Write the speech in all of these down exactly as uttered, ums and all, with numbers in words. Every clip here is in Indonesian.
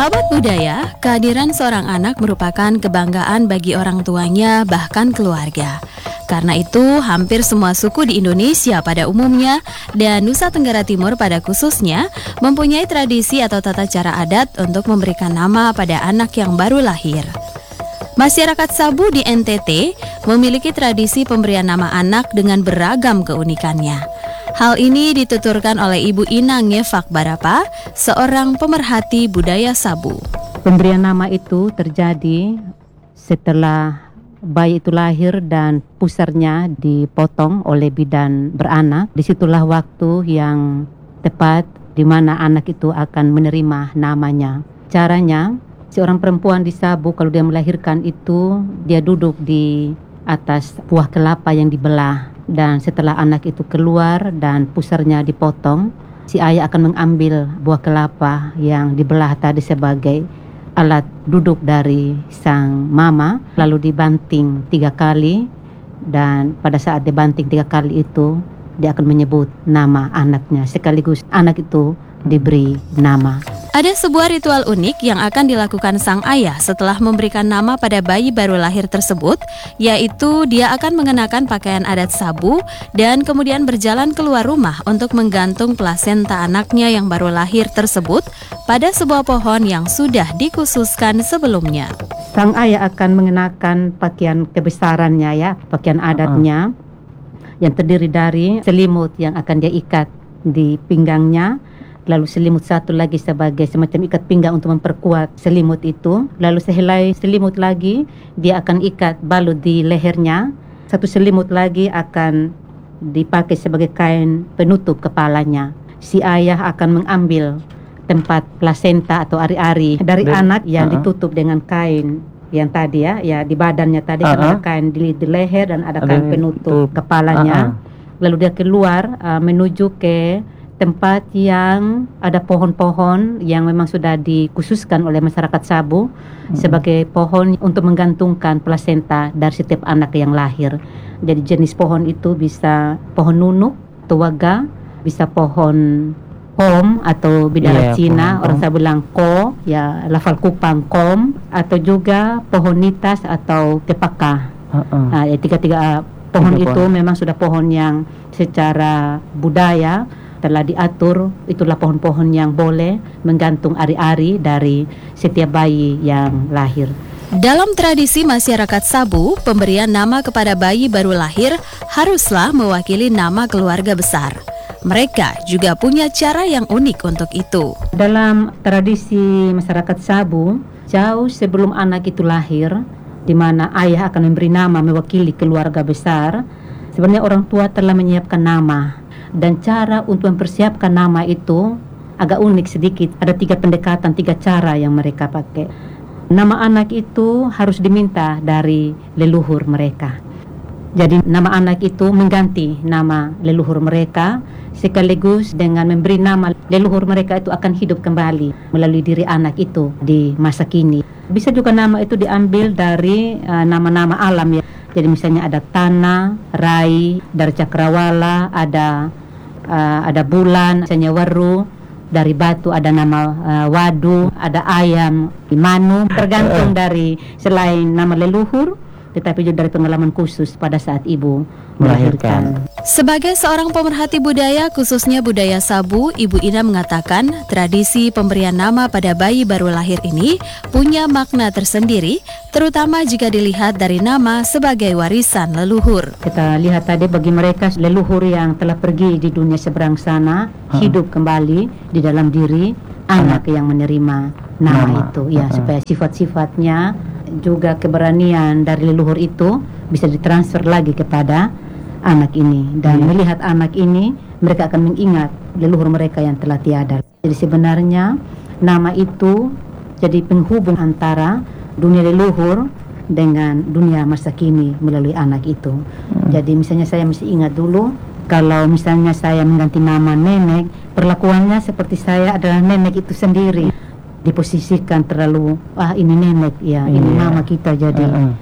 Sahabat budaya, kehadiran seorang anak merupakan kebanggaan bagi orang tuanya bahkan keluarga. Karena itu, hampir semua suku di Indonesia pada umumnya dan Nusa Tenggara Timur pada khususnya mempunyai tradisi atau tata cara adat untuk memberikan nama pada anak yang baru lahir. Masyarakat Sabu di N T T memiliki tradisi pemberian nama anak dengan beragam keunikannya. Hal ini dituturkan oleh Ibu Inang Ngefak Barapa, seorang pemerhati budaya Sabu. Pemberian nama itu terjadi setelah bayi itu lahir dan pusarnya dipotong oleh bidan beranak. Disitulah waktu yang tepat di mana anak itu akan menerima namanya. Caranya, seorang perempuan di Sabu kalau dia melahirkan itu, dia duduk di atas buah kelapa yang dibelah. Dan setelah anak itu keluar dan pusarnya dipotong, si ayah akan mengambil buah kelapa yang dibelah tadi sebagai alat duduk dari sang mama, lalu dibanting tiga kali, dan pada saat dibanting tiga kali itu dia akan menyebut nama anaknya, sekaligus anak itu diberi nama. Ada sebuah ritual unik yang akan dilakukan sang ayah setelah memberikan nama pada bayi baru lahir tersebut, yaitu dia akan mengenakan pakaian adat Sabu dan kemudian berjalan keluar rumah untuk menggantung plasenta anaknya yang baru lahir tersebut pada sebuah pohon yang sudah dikhususkan sebelumnya. Sang ayah akan mengenakan pakaian kebesarannya ya, pakaian adatnya uh-uh. yang terdiri dari selimut yang akan dia ikat di pinggangnya, lalu selimut satu lagi sebagai semacam ikat pinggang untuk memperkuat selimut itu. Lalu sehelai selimut lagi dia akan ikat balut di lehernya. Satu selimut lagi akan dipakai sebagai kain penutup kepalanya. Si ayah akan mengambil tempat plasenta atau ari-ari dari Dan, anak yang uh-huh. ditutup dengan kain yang tadi ya, ya di badannya tadi uh-huh. kan ada kain di, di leher dan ada kain ada penutup kepalanya. Uh-huh. Lalu dia keluar uh, menuju ke tempat yang ada pohon-pohon yang memang sudah dikhususkan oleh masyarakat Sabu hmm. sebagai pohon untuk menggantungkan plasenta dari setiap anak yang lahir. Jadi jenis pohon itu bisa pohon nunuk, tuaga, bisa pohon kom atau bidara yeah, Cina, orang Sabu bilang ko, ya lafal kupang kom, atau juga pohon nitas atau kepaka. Uh-uh. Nah, ya, tiga-tiga pohon Tiga itu pohon. Memang sudah pohon yang secara budaya telah diatur, itulah pohon-pohon yang boleh menggantung ari-ari dari setiap bayi yang lahir. Dalam tradisi masyarakat Sabu, pemberian nama kepada bayi baru lahir haruslah mewakili nama keluarga besar. Mereka juga punya cara yang unik untuk itu. Dalam tradisi masyarakat Sabu, jauh sebelum anak itu lahir, di mana ayah akan memberi nama mewakili keluarga besar, sebenarnya orang tua telah menyiapkan nama. Dan cara untuk mempersiapkan nama itu agak unik sedikit. Ada tiga pendekatan, tiga cara yang mereka pakai. Nama anak itu harus diminta dari leluhur mereka. Jadi nama anak itu mengganti nama leluhur mereka, sekaligus dengan memberi nama leluhur mereka itu akan hidup kembali melalui diri anak itu di masa kini. Bisa juga nama itu diambil dari uh, nama-nama alam ya. Jadi misalnya ada tanah, rai, dari cakrawala, ada uh, ada bulan, misalnya waru, dari batu ada nama uh, wadu, ada ayam, manu, tergantung dari selain nama leluhur, tetapi juga dari pengalaman khusus pada saat ibu melahirkan. Sebagai seorang pemerhati budaya, khususnya budaya Sabu, Ibu Ina mengatakan tradisi pemberian nama pada bayi baru lahir ini punya makna tersendiri, terutama jika dilihat dari nama sebagai warisan leluhur. Kita lihat tadi bagi mereka leluhur yang telah pergi di dunia seberang sana, hmm. hidup kembali di dalam diri anak yang menerima nama, nama. itu, ya, hmm. supaya sifat-sifatnya juga keberanian dari leluhur itu bisa ditransfer lagi kepada anak ini. Dan yeah. melihat anak ini, mereka akan mengingat leluhur mereka yang telah tiada. Jadi sebenarnya nama itu jadi penghubung antara dunia leluhur dengan dunia masa kini melalui anak itu. Hmm. Jadi misalnya saya mesti ingat dulu, kalau misalnya saya mengganti nama nenek, perlakuannya seperti saya adalah nenek itu sendiri. Diposisikan terlalu, ah ini nenek ya, yeah. ini mama kita, jadi uh-uh.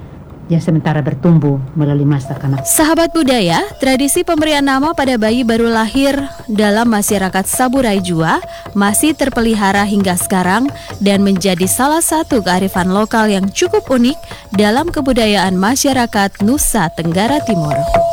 yang sementara bertumbuh melalui masa kanak. Sahabat budaya, tradisi pemberian nama pada bayi baru lahir dalam masyarakat Saburai Jua masih terpelihara hingga sekarang dan menjadi salah satu kearifan lokal yang cukup unik dalam kebudayaan masyarakat Nusa Tenggara Timur.